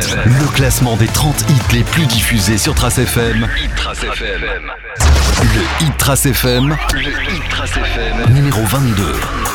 Le classement des 30 hits les plus diffusés sur Trace FM. Le Hit Trace FM. Numéro 22.